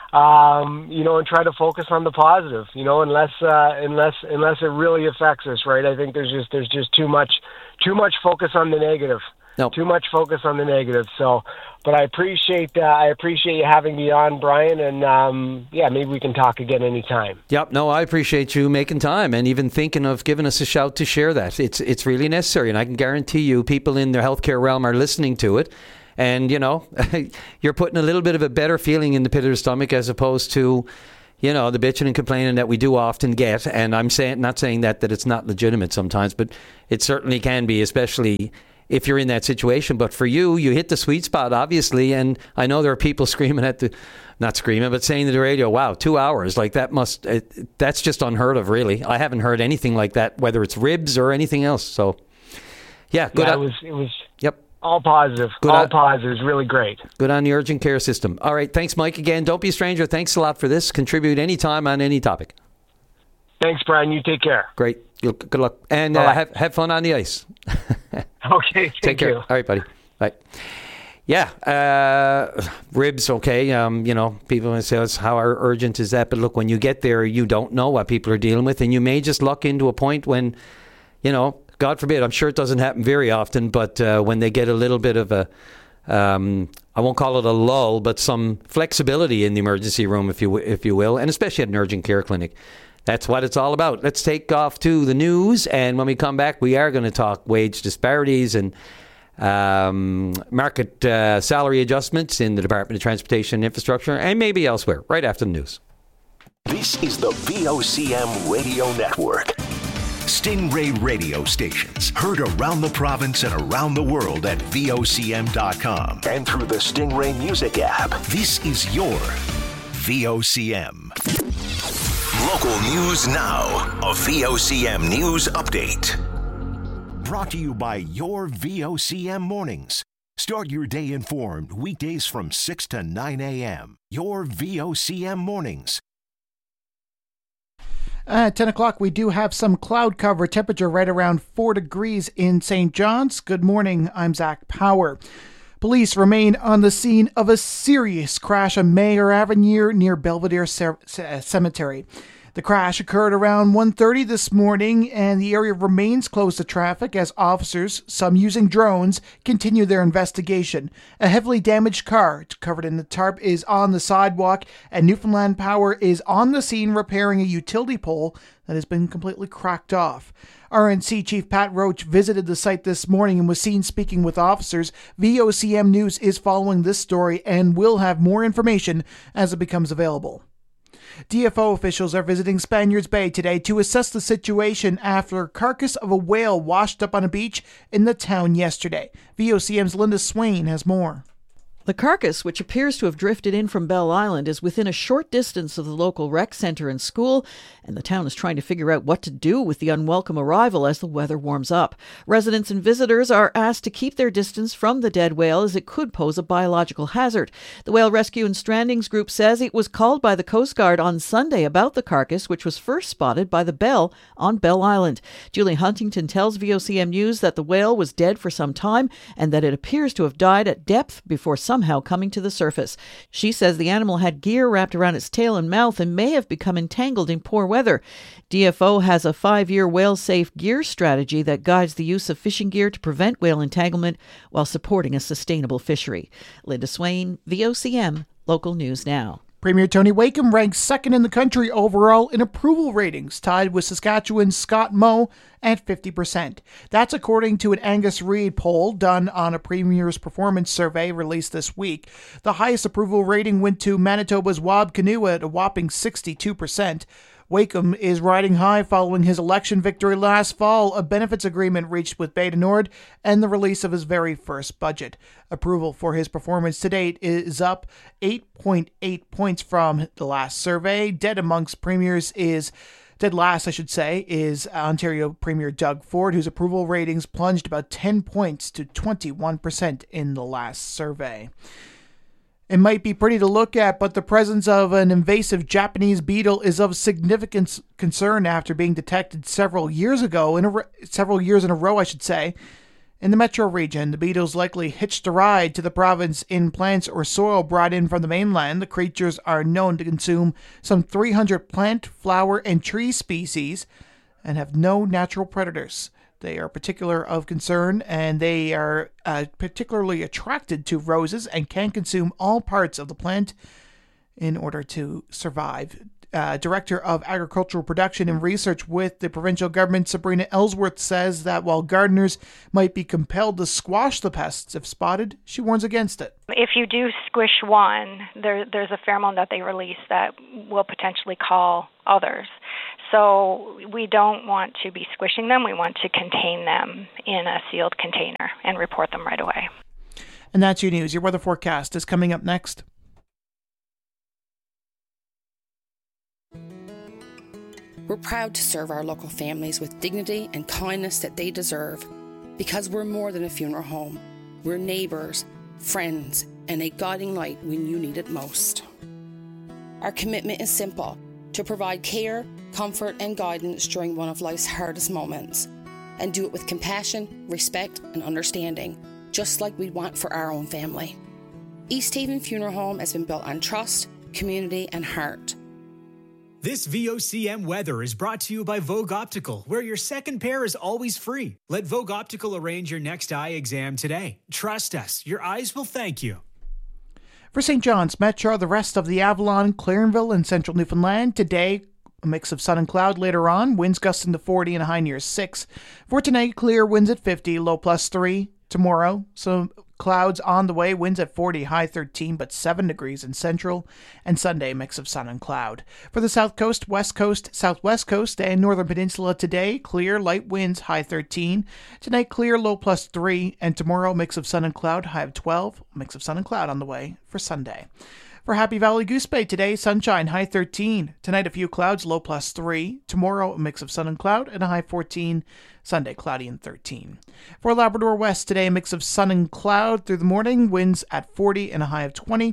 um, you know, and try to focus on the positive, you know, unless, uh, unless, unless it really affects us, right? I think there's just, there's just too much, too much focus on the negative. Nope. Too much focus on the negative. So, but I appreciate uh, I appreciate you having me on, Brian, and um, yeah, maybe we can talk again anytime. Yep. No, I appreciate you making time and even thinking of giving us a shout to share that. It's it's really necessary, and I can guarantee you, people in the healthcare realm are listening to it, and you know, you're putting a little bit of a better feeling in the pit of the stomach as opposed to, you know, the bitching and complaining that we do often get. And I'm saying not saying that that it's not legitimate sometimes, but it certainly can be, especially if you're in that situation. But for you, you hit the sweet spot, obviously. And I know there are people screaming at the, not screaming, but saying to the radio, wow, two hours. Like that must, it, that's just unheard of, really. I haven't heard anything like that, whether it's ribs or anything else. So, yeah, good. Yeah, on, it was, it was yep. all positive. Good all on, positive. Really great. Good on the urgent care system. All right. Thanks, Mike, again. Don't be a stranger. Thanks a lot for this. Contribute anytime on any topic. Thanks, Brian. You take care. Great. Good luck. And uh, have, have fun on the ice. Okay. Take care. You. All right, buddy. Bye. Yeah. Uh, ribs, okay. Um, you know, people say, how urgent is that? But look, when you get there, you don't know what people are dealing with. And you may just luck into a point when, you know, God forbid, I'm sure it doesn't happen very often, but uh, when they get a little bit of a, um, I won't call it a lull, but some flexibility in the emergency room, if you if you will, and especially at an urgent care clinic. That's what it's all about. Let's take off to the news, and when we come back, we are going to talk wage disparities and um, market uh, salary adjustments in the Department of Transportation and Infrastructure, and maybe elsewhere, right after the news. This is the V O C M Radio Network. Stingray radio stations heard around the province and around the world at V O C M dot com and through the Stingray Music app. This is your V O C M. Local news now. A V O C M News Update. Brought to you by your V O C M Mornings. Start your day informed weekdays from six to nine a.m. Your V O C M Mornings. At ten o'clock, we do have some cloud cover. Temperature right around four degrees in Saint John's. Good morning. I'm Zach Power. Police remain on the scene of a serious crash on Mayer Avenue near Belvedere Cemetery. The crash occurred around one thirty this morning, and the area remains closed to traffic as officers, some using drones, continue their investigation. A heavily damaged car covered in the tarp is on the sidewalk, and Newfoundland Power is on the scene repairing a utility pole that has been completely cracked off. R N C Chief Pat Roach visited the site this morning and was seen speaking with officers. V O C M News is following this story and will have more information as it becomes available. D F O officials are visiting Spaniards Bay today to assess the situation after a carcass of a whale washed up on a beach in the town yesterday. V O C M's Linda Swain has more. The carcass, which appears to have drifted in from Bell Island, is within a short distance of the local rec centre and school, and the town is trying to figure out what to do with the unwelcome arrival as the weather warms up. Residents and visitors are asked to keep their distance from the dead whale as it could pose a biological hazard. The Whale Rescue and Strandings Group says it was called by the Coast Guard on Sunday about the carcass, which was first spotted by the Bell on Bell Island. Julie Huntington tells V O C M News that the whale was dead for some time and that it appears to have died at depth before some somehow coming to the surface. She says the animal had gear wrapped around its tail and mouth and may have become entangled in poor weather. D F O has a five-year whale-safe gear strategy that guides the use of fishing gear to prevent whale entanglement while supporting a sustainable fishery. Linda Swain, V O C M, Local News Now. Premier Tony Wakeham ranks second in the country overall in approval ratings, tied with Saskatchewan's Scott Moe at fifty percent. That's according to an Angus Reid poll done on a Premier's Performance Survey released this week. The highest approval rating went to Manitoba's Wab Kinew at a whopping sixty-two percent. Wakeham is riding high following his election victory last fall, a benefits agreement reached with Bay du Nord, and the release of his very first budget. Approval for his performance to date is up eight point eight points from the last survey. Dead amongst premiers is Dead last, I should say, is Ontario Premier Doug Ford, whose approval ratings plunged about ten points to twenty-one percent in the last survey. It might be pretty to look at, but the presence of an invasive Japanese beetle is of significant concern after being detected several years ago, in a, several years in a row, I should say. In the metro region, the beetles likely hitched a ride to the province in plants or soil brought in from the mainland. The creatures are known to consume some three hundred plant, flower, and tree species and have no natural predators. They are particular of concern, and they are uh, particularly attracted to roses and can consume all parts of the plant in order to survive. Uh, Director of Agricultural Production and Research with the provincial government, Sabrina Ellsworth, says that while gardeners might be compelled to squash the pests if spotted, she warns against it. If you do squish one, there, there's a pheromone that they release that will potentially call others. So we don't want to be squishing them. We want to contain them in a sealed container and report them right away. And that's your news. Your weather forecast is coming up next. We're proud to serve our local families with dignity and kindness that they deserve, because we're more than a funeral home. We're neighbours, friends, and a guiding light when you need it most. Our commitment is simple: to provide care, comfort, and guidance during one of life's hardest moments, and do it with compassion, respect, and understanding, just like we'd want for our own family. East Haven Funeral Home has been built on trust, community, and heart. This V O C M weather is brought to you by Vogue Optical, where your second pair is always free. Let Vogue Optical arrange your next eye exam today. Trust us, your eyes will thank you. For Saint John's Metro, the rest of the Avalon, Clarenville, and central Newfoundland, today, a mix of sun and cloud later on, winds gusting to forty and a high near six. For tonight, clear, winds at fifty, low plus three. Tomorrow, some clouds on the way, winds at forty, high thirteen, but seven degrees in central. And Sunday, mix of sun and cloud. For the south coast, west coast, southwest coast, and northern peninsula today, clear, light winds, high thirteen. Tonight, clear, low plus three. And tomorrow, mix of sun and cloud, high of twelve. Mix of sun and cloud on the way for Sunday. For Happy Valley Goose Bay today, sunshine, high thirteen. Tonight, a few clouds, low plus three. Tomorrow, a mix of sun and cloud, and a high fourteen. Sunday, cloudy and thirteen. For Labrador West today, a mix of sun and cloud through the morning, winds at forty and a high of twenty.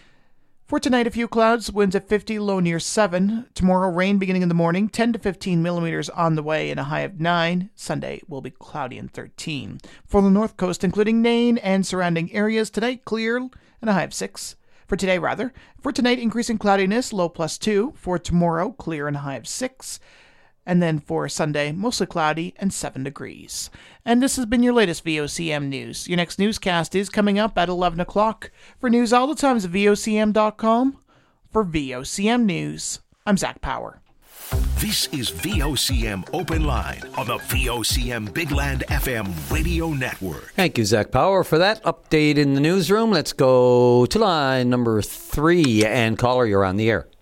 For tonight, a few clouds, winds at fifty, low near seven. Tomorrow, rain beginning in the morning, ten to fifteen millimeters on the way, and a high of nine. Sunday will be cloudy and thirteen. For the north coast, including Nain and surrounding areas, tonight, clear and a high of six. For today, rather. For tonight, increasing cloudiness, low plus two. For tomorrow, clear and a high of six. And then for Sunday, mostly cloudy and seven degrees. And this has been your latest V O C M news. Your next newscast is coming up at eleven o'clock. For news all the times at V O C M dot com. For V O C M News, I'm Zach Power. This is V O C M Open Line on the V O C M Big Land F M radio network. Thank you, Zach Power, for that update in the newsroom. Let's go to line number three. And caller, you're on the air.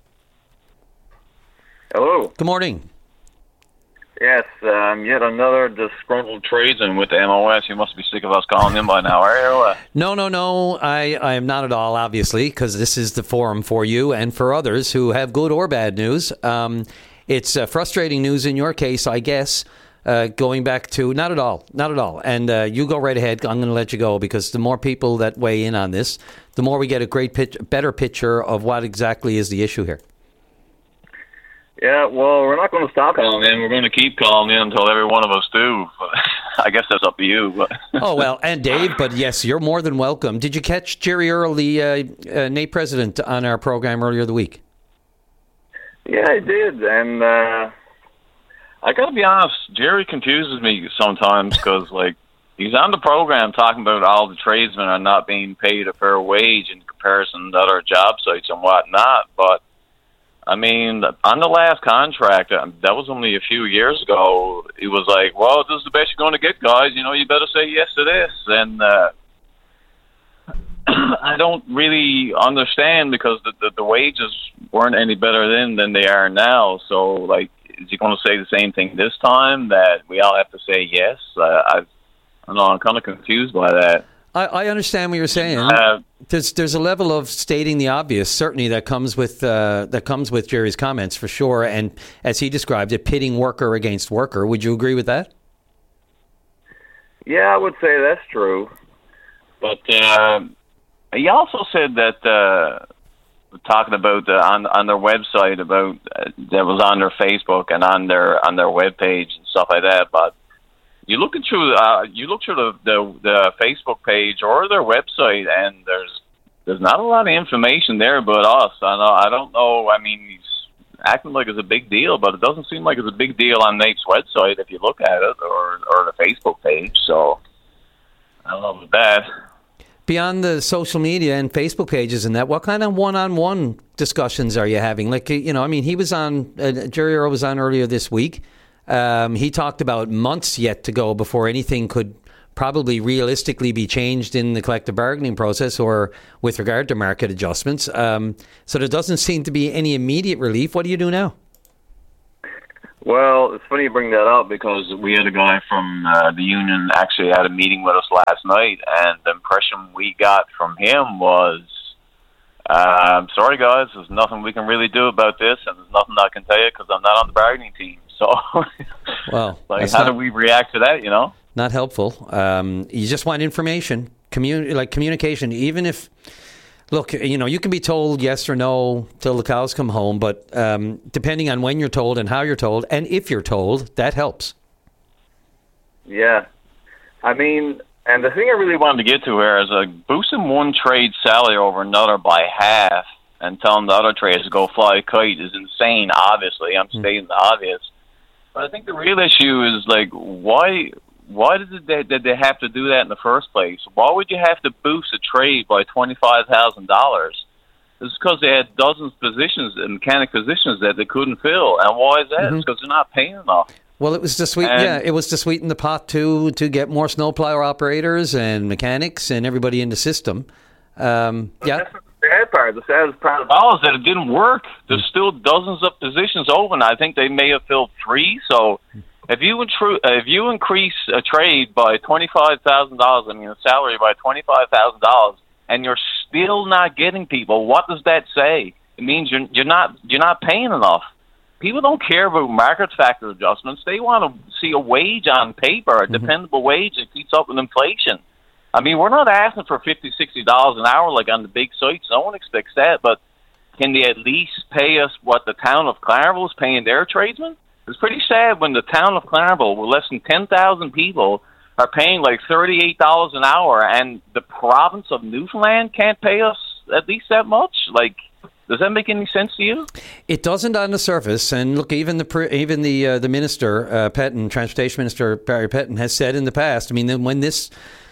Hello. Good morning. Yes, um, yet another disgruntled tradesman with the M O S. You must be sick of us calling in by now, are you? Uh, No, no, no. I, I am not at all, obviously, because this is the forum for you and for others who have good or bad news. Um, it's uh, frustrating news in your case, I guess, uh, going back to... Not at all. Not at all. And uh, you go right ahead. I'm going to let you go, because the more people that weigh in on this, the more we get a great pitch, better picture of what exactly is the issue here. yeah, well, we're not going to stop calling in. We're going to keep calling in until every one of us do. I guess that's up to you. But. Oh, well, and Dave, but yes, you're more than welcome. Did you catch Jerry Earl, the uh, uh, N A president, on our program earlier the week? Yeah, I did, and uh, I got to be honest, Jerry confuses me sometimes because, like, he's on the program talking about all the tradesmen are not being paid a fair wage in comparison to other job sites and whatnot, but I mean, on the last contract, that was only a few years ago, he was like, well, this is the best you're going to get, guys. You know, you better say yes to this. And uh, I don't really understand because the, the, the wages weren't any better then than they are now. So, like, is he going to say the same thing this time, that we all have to say yes? Uh, I, I don't know, I'm kind of confused by that. I, I understand what you're saying. Uh, there's there's a level of stating the obvious, certainly, that comes with uh, that comes with Jerry's comments for sure. And as he described it, pitting worker against worker. Would you agree with that? Yeah, I would say that's true. But uh, he also said that uh, talking about uh, on on their website about uh, that was on their Facebook and on their on their webpage and stuff like that. But you look through uh, you look through the, the the Facebook page or their website, and there's there's not a lot of information there about us. I know I don't know. I mean, he's acting like it's a big deal, but it doesn't seem like it's a big deal on Nate's website if you look at it, or or the Facebook page. So I don't know about that. Beyond the social media and Facebook pages and that, what kind of one-on-one discussions are you having? Like, you know, I mean, he was on, uh, Jerry Earl was on earlier this week. Um, he talked about months yet to go before anything could probably realistically be changed in the collective bargaining process or with regard to market adjustments. Um, so there doesn't seem to be any immediate relief. What do you do now? Well, it's funny you bring that up because we had a guy from uh, the union actually had a meeting with us last night, and the impression we got from him was, uh, I'm sorry, guys, there's nothing we can really do about this, and there's nothing I can tell you because I'm not on the bargaining team. So, well, like, how not, do we react to that, you know? Not helpful. Um, you just want information, commun- like communication, even if... Look, you know, you can be told yes or no till the cows come home, but um, depending on when you're told and how you're told, and if you're told, that helps. Yeah. I mean, and the thing I really wanted to get to here is like boosting one trade salary over another by half and telling the other trades to go fly a kite is insane, obviously. I'm mm. stating the obvious. But I think the real issue is, like, why... Why did they, did they have to do that in the first place? Why would you have to boost a trade by twenty-five thousand dollars? It's because they had dozens of positions, mechanic positions that they couldn't fill. And why is that? Mm-hmm. It's because they're not paying enough. Well, it was to sweeten, and, yeah, it was to sweeten the pot to to get more snowplow operators and mechanics and everybody in the system. Um, yeah. That's the sad part. The sad part of all is that it didn't work. There's mm-hmm. still dozens of positions open. I think they may have filled three, so... If you intru- if you increase a trade by twenty-five thousand dollars, I mean a salary by twenty-five thousand dollars, and you're still not getting people, what does that say? It means you're you're not you're not paying enough. People don't care about market factor adjustments. They want to see a wage on paper, a mm-hmm. dependable wage that keeps up with inflation. I mean, we're not asking for fifty dollars, sixty dollars an hour like on the big sites. No one expects that, but can they at least pay us what the town of Clareville is paying their tradesmen? It's pretty sad when the town of Clareville, with less than ten thousand people, are paying like thirty-eight dollars an hour, and the province of Newfoundland can't pay us at least that much. Like, does that make any sense to you? It doesn't on the surface. And look, even the even the uh, the minister, uh, Pettin, Transportation Minister Barry Pettin, has said in the past. I mean, when this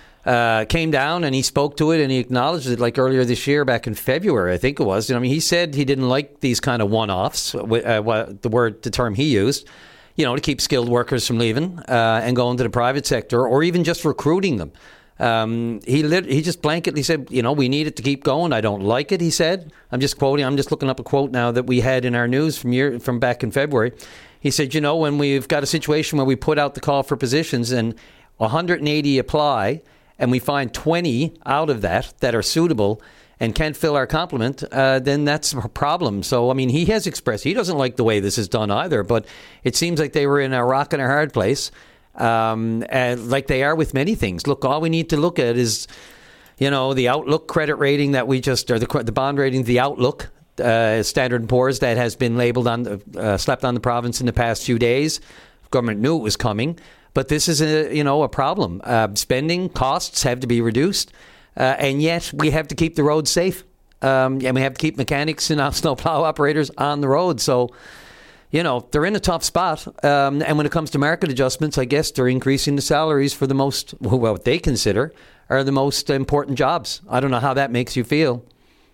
uh, came down and he spoke to it and he acknowledged it, like earlier this year, back in February, I think it was. You know, I mean, he said he didn't like these kind of one-offs. Uh, what the word, the term he used, you know, to keep skilled workers from leaving uh, and going to the private sector, or even just recruiting them. Um, he lit, he just blanketly said, you know, we need it to keep going. I don't like it, he said. I'm just quoting. I'm just looking up a quote now that we had in our news from year from back in February. He said, you know, when we've got a situation where we put out the call for positions and one hundred eighty apply, and we find twenty out of that that are suitable and can't fill our complement, uh, then that's a problem. So, I mean, he has expressed he doesn't like the way this is done either, but it seems like they were in a rock and a hard place, um, and like they are with many things. Look, all we need to look at is, you know, the Outlook credit rating that we just, or the, the bond rating, the Outlook, uh, Standard and Poor's, that has been labeled on, the, uh, slapped on the province in the past few days. The government knew it was coming. But this is a you know a problem. Uh, spending costs have to be reduced, uh, and yet we have to keep the roads safe, um, and we have to keep mechanics and snowplow operators on the road. So, you know, they're in a tough spot. Um, and when it comes to market adjustments, I guess they're increasing the salaries for the most, well, what they consider are the most important jobs. I don't know how that makes you feel.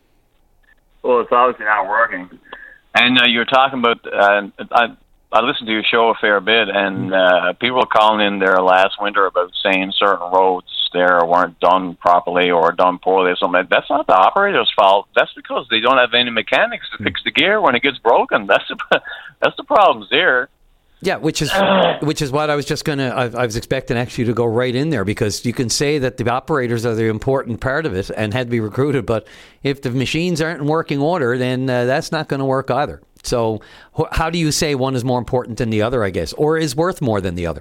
Well, it's obviously not working. And uh, you're talking about. Uh, I, I listened to your show a fair bit, and uh, people were calling in there last winter about saying certain roads there weren't done properly or done poorly or something. That's not the operator's fault. That's because they don't have any mechanics to fix the gear when it gets broken. That's the, that's the problems there. Yeah, which is which is what I was just going to, I, I was expecting actually to go right in there, because you can say that the operators are the important part of it and had to be recruited, but if the machines aren't in working order, then uh, that's not going to work either. So wh- how do you say one is more important than the other, I guess, or is worth more than the other?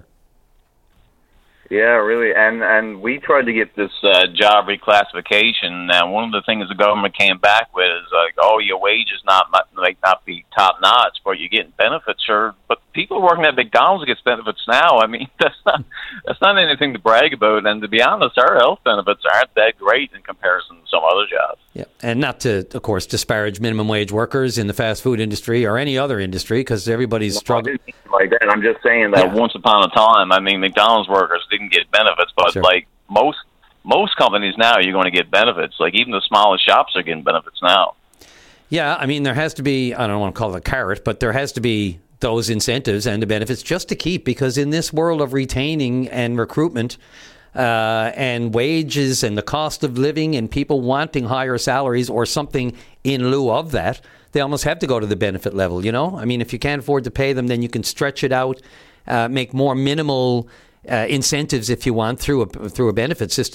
Yeah, really. And and we tried to get this uh, job reclassification. And one of the things the government came back with is like, oh, your wages not might not be top notch, but you're getting benefits, sure. But people working at McDonald's gets benefits now. I mean, that's not that's not anything to brag about. And to be honest, our health benefits aren't that great in comparison to some other jobs. Yeah, and not to, of course, disparage minimum wage workers in the fast food industry or any other industry, because everybody's no, struggling. Like that, I'm just saying that yeah. once upon a time, I mean, McDonald's workers didn't get benefits, but sure. like most most companies now, you're going to get benefits. Like even the smallest shops are getting benefits now. Yeah, I mean, there has to be, I don't want to call it a carrot, but there has to be those incentives and the benefits just to keep, because in this world of retaining and recruitment uh, and wages and the cost of living and people wanting higher salaries or something in lieu of that, they almost have to go to the benefit level, you know? I mean, if you can't afford to pay them, then you can stretch it out, uh, make more minimal uh, incentives, if you want, through a, through a benefit system